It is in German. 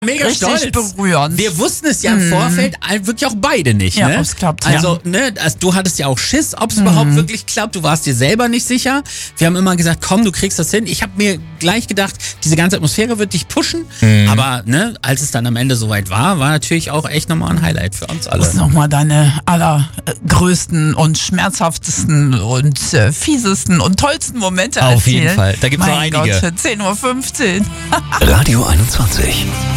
Mega richtig stolz. berührend. Wir wussten es ja im Vorfeld wirklich auch beide nicht, Ja, ne? ob's klappt, also, ne, du hattest ja auch Schiss, ob es überhaupt wirklich klappt. Du warst dir selber nicht sicher. Wir haben immer gesagt, komm, du kriegst das hin. Ich habe mir gleich gedacht, diese ganze Atmosphäre wird dich pushen. Aber ne, als es dann am Ende soweit war natürlich auch echt nochmal ein Highlight für uns alle. Das ist nochmal deine allergrößten und schmerzhaftesten und fiesesten und tollsten Momente Auf erzählen. jeden Fall. Da gibt's noch mein einige. Gott, 10:15 Uhr. Radio 21.